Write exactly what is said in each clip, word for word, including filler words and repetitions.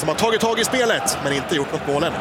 som har tagit tag i spelet men inte gjort något mål än.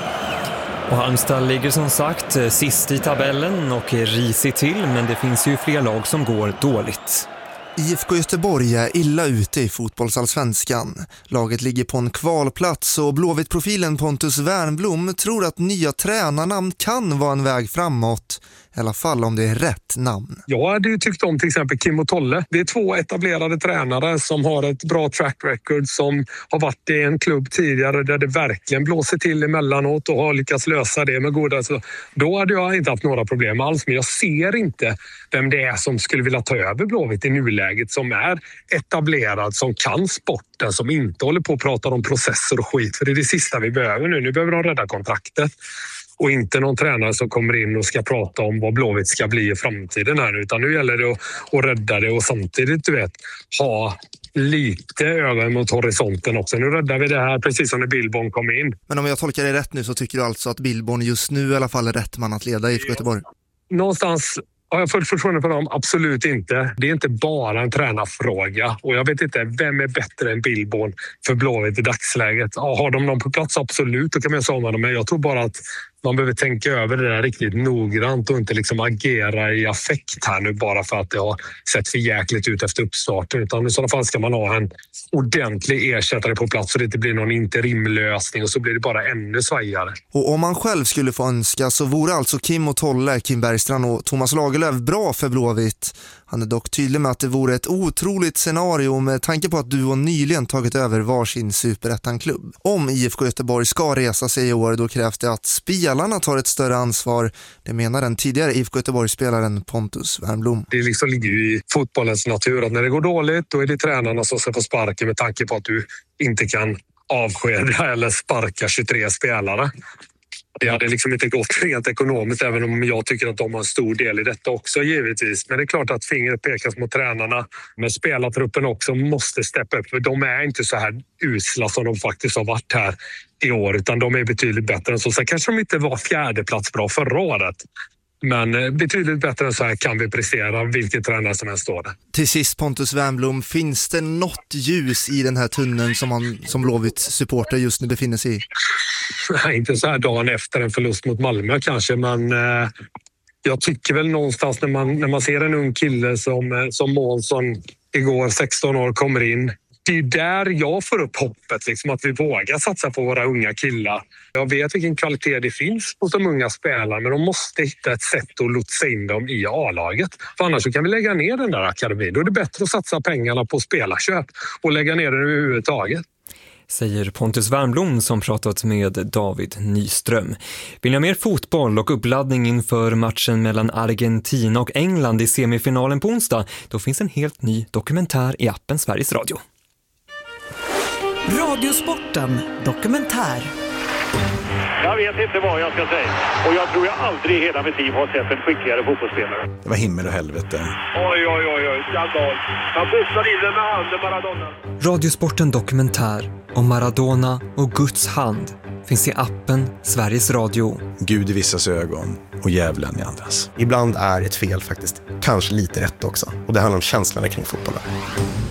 Och Halmstad ligger som sagt sist i tabellen och är risigt till, men det finns ju fler lag som går dåligt. I F K Göteborg är illa ute i fotbollsallsvenskan. Laget ligger på en kvalplats och Blåvitt-profilen Pontus Wernbloom tror att nya tränarnamn kan vara en väg framåt. I alla fall om det är rätt namn. Jag hade ju tyckt om till exempel Kim och Tolle. Det är två etablerade tränare som har ett bra track record, som har varit i en klubb tidigare där det verkligen blåser till emellanåt och har lyckats lösa det med goda. Så då hade jag inte haft några problem alls, men jag ser inte vem det är som skulle vilja ta över Blåvitt i nuläget, som är etablerad, som kan sporten, som inte håller på att prata om processer och skit. För det är det sista vi behöver nu. Nu behöver de rädda kontraktet. Och inte någon tränare som kommer in och ska prata om vad Blåvitt ska bli i framtiden här. Utan nu gäller det att, att rädda det och samtidigt, du vet, ha lite ögon mot horisonten också. Nu räddar vi det här precis som när Billborn kom in. Men om jag tolkar det rätt nu så tycker du alltså att Billborn just nu i alla fall är rätt man att leda i F K Göteborg? Någonstans har jag fullt förtroende för dem? Absolut inte. Det är inte bara en tränarfråga. Och jag vet inte, vem är bättre än Billborn för Blåvitt i dagsläget? Ja, har de någon på plats? Absolut, då kan man säga dem. Men jag tror bara att man behöver tänka över det där riktigt noggrant och inte liksom agera i affekt här nu bara för att det har sett för jäkligt ut efter uppstarten. Utan i sådana fall ska man ha en ordentlig ersättare på plats så det inte blir någon interimlösning och så blir det bara ännu svajigare. Och om man själv skulle få önska så vore alltså Kim och Tolle, Kim Bergstrand och Thomas Lagerlöf bra för Blåvitt. Han är dock tydlig med att det vore ett otroligt scenario med tanke på att du och nyligen tagit över varsin superettan-klubb. Om I F K Göteborg ska resa sig i år, då krävs det att spelarna tar ett större ansvar. Det menar den tidigare I F K Göteborg-spelaren Pontus Wernbloom. Det liksom ligger ju i fotbollens natur att när det går dåligt då är det tränarna som ska få sparken med tanke på att du inte kan avskeda eller sparka tjugotre spelare. Det hade liksom inte gått rent ekonomiskt, även om jag tycker att de har en stor del i detta också givetvis. Men det är klart att fingret pekas mot tränarna. Men spelartruppen också måste steppa upp. För de är inte så här usla som de faktiskt har varit här i år. Utan de är betydligt bättre än så. Sen kanske de inte var fjärde plats bra förra året. Men betydligt bättre än så här kan vi prestera vilket tränare som helst står det. Till sist Pontus Wernbloom, finns det något ljus i den här tunneln som man som Blåvitts supporter just nu befinner sig i? Nej, inte så här dagen efter en förlust mot Malmö kanske, men eh, jag tycker väl någonstans när man, när man ser en ung kille som, som Månsson igår, sexton år, kommer in. Det är där jag får upp hoppet, liksom, att vi vågar satsa på våra unga killar. Jag vet vilken kvalitet det finns hos de unga spelarna, men de måste hitta ett sätt att lotsa in dem i A-laget. För annars så kan vi lägga ner den där akademin. Då är det bättre att satsa pengarna på spelarköp och lägga ner den överhuvudtaget. Säger Pontus Wernbloom som pratat med David Nyström. Vill ni ha mer fotboll och uppladdning inför matchen mellan Argentina och England i semifinalen på onsdag? Då finns en helt ny dokumentär i appen Sveriges Radio. Radiosporten dokumentär. Jag vet inte vad jag ska säga. Och jag tror jag aldrig i hela mitt liv har sett en skickligare fotbollsspelare. Det var himmel och helvete. Oj, oj, oj, oj. Skandal. Han boxar in den med handen, Maradona. Radiosporten dokumentär om Maradona och Guds hand finns i appen Sveriges Radio. Gud i vissas ögon och djävulen i andras. Ibland är ett fel faktiskt kanske lite rätt också. Och det handlar om känslorna kring fotbollen.